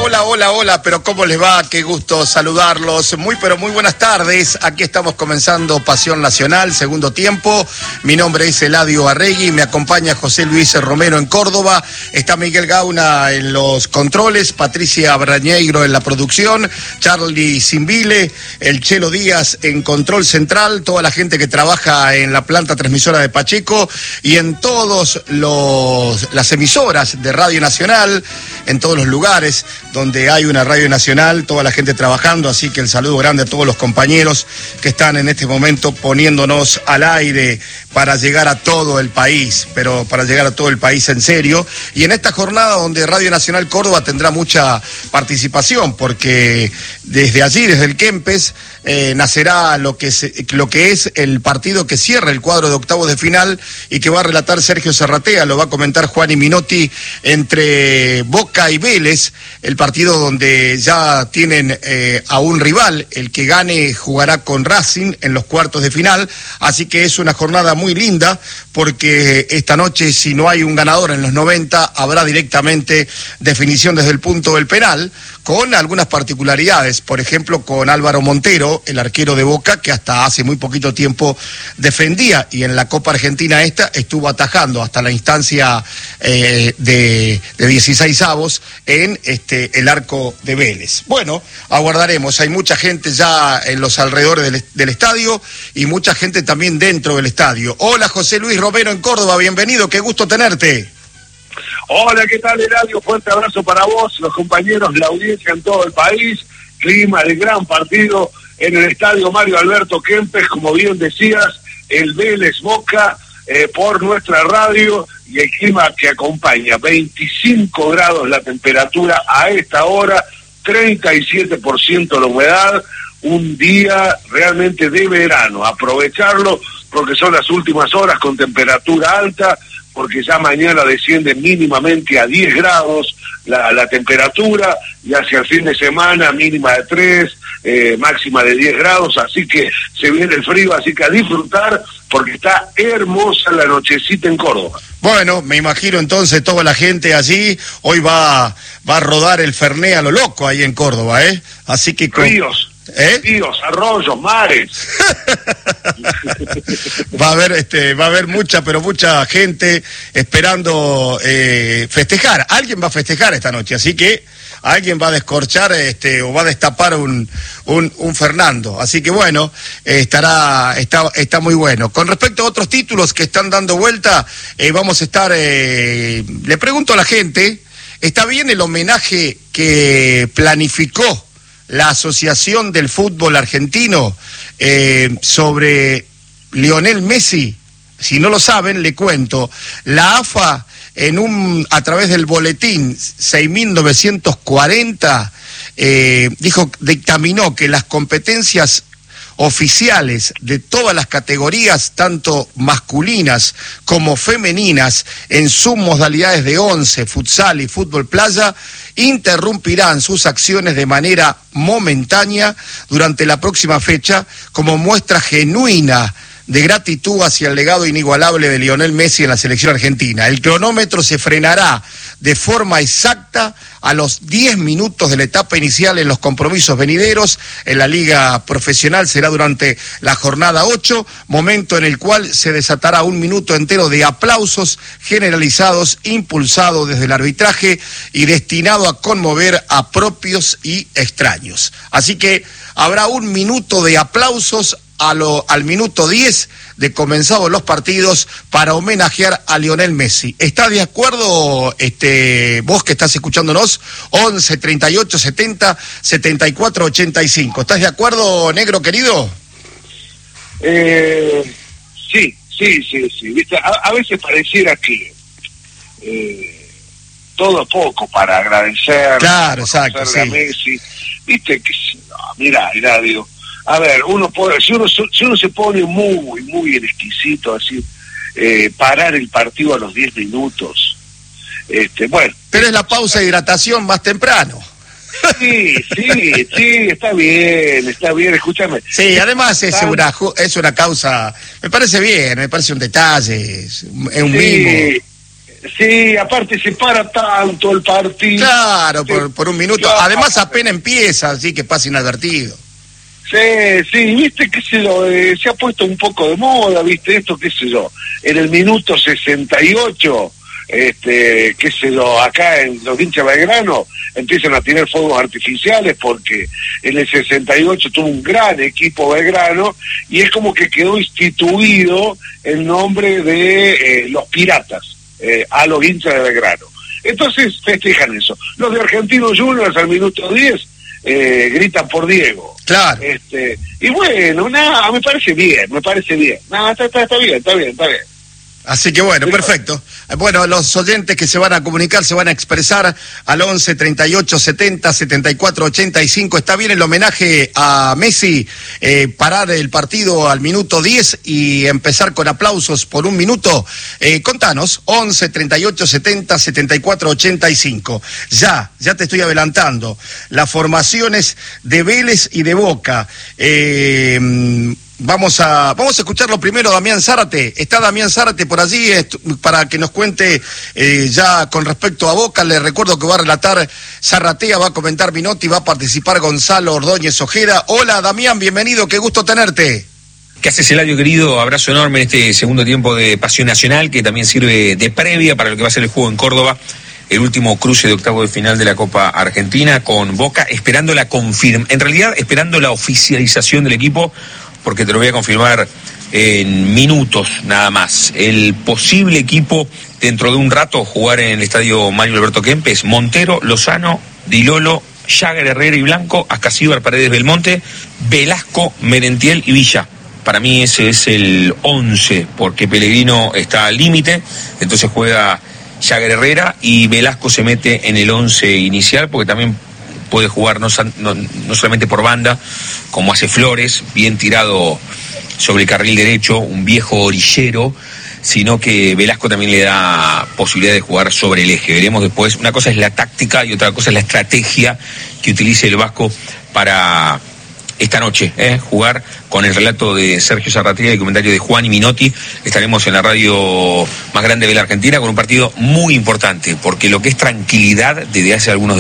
Hola, pero ¿cómo les va? Qué gusto saludarlos. Pero muy buenas tardes. Aquí estamos comenzando Pasión Nacional, segundo tiempo. Mi nombre es Eladio Arregui, me acompaña José Luis Romero en Córdoba. Está Miguel Gauna en los controles, Patricia Brañeiro en la producción, Charlie Zimbile, el Chelo Díaz en control central, toda la gente que trabaja en la planta transmisora de Pacheco y en todas las emisoras de Radio Nacional, en todos los lugares donde hay una radio nacional, toda la gente trabajando, así que el saludo grande a todos los compañeros que están en este momento poniéndonos al aire para llegar a todo el país, pero para llegar a todo el país en serio, y en esta jornada donde Radio Nacional Córdoba tendrá mucha participación, porque desde allí, desde el Kempes, nacerá lo que es el partido que cierra el cuadro de octavos de final y que va a relatar Sergio Serratea, lo va a comentar Juan Minotti, entre Boca y Vélez, el partido donde ya tienen a un rival, el que gane jugará con Racing en los cuartos de final, así que es una jornada muy linda, porque esta noche, si no hay un ganador en los 90, habrá directamente definición desde el punto del penal, con algunas particularidades, por ejemplo con Álvaro Montero, el arquero de Boca, que hasta hace muy poquito tiempo defendía, y en la Copa Argentina estuvo atajando hasta la instancia de 16avos en el arco de Vélez. Bueno, aguardaremos, hay mucha gente ya en los alrededores del estadio y mucha gente también dentro del estadio. Hola, José Luis Romero en Córdoba, bienvenido, qué gusto tenerte. Hola, ¿qué tal, Eladio? Fuerte abrazo para vos, los compañeros, la audiencia en todo el país. Clima de gran partido en el estadio Mario Alberto Kempes, como bien decías, el Vélez Boca por nuestra radio, y el clima que acompaña, 25 grados la temperatura a esta hora, 37% la humedad, un día realmente de verano, aprovecharlo porque son las últimas horas con temperatura alta, porque ya mañana desciende mínimamente a 10 grados la temperatura, y hacia el fin de semana mínima de 3, máxima de 10 grados, así que se viene el frío, así que a disfrutar, porque está hermosa la nochecita en Córdoba. Bueno, me imagino entonces toda la gente allí, hoy va a rodar el Fernet a lo loco ahí en Córdoba, así que... Ríos, arroyos, mares. Va a haber mucha gente esperando festejar. Alguien va a festejar esta noche, así que alguien va a descorchar o va a destapar un Fernando. Así que bueno, está muy bueno. Con respecto a otros títulos que están dando vuelta, vamos a estar, le pregunto a la gente, ¿está bien el homenaje que planificó la Asociación del Fútbol Argentino sobre Lionel Messi? Si no lo saben, le cuento. La AFA, a través del boletín 6.940, dictaminó que las competencias oficiales de todas las categorías, tanto masculinas como femeninas, en sus modalidades de 11, futsal y fútbol playa, interrumpirán sus acciones de manera momentánea durante la próxima fecha, como muestra genuina de gratitud hacia el legado inigualable de Lionel Messi en la selección argentina. El cronómetro se frenará de forma exacta a los 10 minutos de la etapa inicial en los compromisos venideros. En la liga profesional será durante la jornada 8, momento en el cual se desatará un minuto entero de aplausos generalizados, impulsado desde el arbitraje y destinado a conmover a propios y extraños. Así que habrá un minuto de aplausos al minuto 10 de comenzados los partidos para homenajear a Lionel Messi. ¿Estás de acuerdo, vos que estás escuchándonos? 11 38 70 74 85. ¿Estás de acuerdo, negro querido? Sí. ¿Viste? A veces pareciera que todo es poco para agradecer. Claro, exacto, a Messi. Viste que mira, Eladio, a ver, si uno se pone muy exquisito, así, parar el partido a los 10 minutos, bueno. Pero es la pausa de hidratación más temprano. Sí, está bien, escúchame. Sí, además es una causa, me parece bien, me parece un detalle, es un mimo. Sí, aparte se para tanto el partido. Claro, por un minuto. Claro. Además apenas empieza, así que pasa inadvertido. Sí, viste, qué sé yo, se ha puesto un poco de moda, viste, esto, qué sé yo, en el minuto 68, qué sé yo, acá en los hinchas de Belgrano empiezan a tirar fuegos artificiales porque en el 68 tuvo un gran equipo Belgrano y es como que quedó instituido el nombre de los piratas a los hinchas de Belgrano. Entonces festejan eso. Los de Argentinos Juniors al minuto 10 gritan por Diego. Claro. Y bueno, nada, me parece bien. Nada, está bien. Así que bueno, perfecto. Bueno, los oyentes que se van a comunicar, se van a expresar al 11 38 70 74 85. Está bien el homenaje a Messi, parar el partido al minuto 10 y empezar con aplausos por un minuto. Contanos, 11 38 70 74 85. Ya te estoy adelantando. Las formaciones de Vélez y de Boca. Vamos a escucharlo primero, Damián Zárate. Está Damián Zárate por allí para que nos cuente ya con respecto a Boca. Le recuerdo que va a relatar Zarratea, va a comentar Minotti, va a participar Gonzalo Ordóñez Ojeda. Hola Damián, bienvenido, qué gusto tenerte. ¿Qué haces, Eladio, querido? Abrazo enorme en este segundo tiempo de Pasión Nacional, que también sirve de previa para lo que va a ser el juego en Córdoba, el último cruce de octavo de final de la Copa Argentina con Boca, esperando la oficialización del equipo, porque te lo voy a confirmar en minutos nada más. El posible equipo dentro de un rato jugar en el estadio Mario Alberto Kempes: Montero, Lozano, Di Lolo, Jagger, Herrera y Blanco, Ascasíbar, Paredes, Belmonte, Velasco, Merentiel y Villa. Para mí ese es el 11, porque Pellegrino está al límite, entonces juega Jagger, Herrera, y Velasco se mete en el 11 inicial, porque también puede jugar no solamente por banda, como hace Flores, bien tirado sobre el carril derecho, un viejo orillero, sino que Velasco también le da posibilidad de jugar sobre el eje. Veremos después, una cosa es la táctica y otra cosa es la estrategia que utilice el Vasco para esta noche, jugar con el relato de Sergio Zarratea y el comentario de Juan y Minotti. Estaremos en la radio más grande de la Argentina con un partido muy importante, porque lo que es tranquilidad desde hace algunos días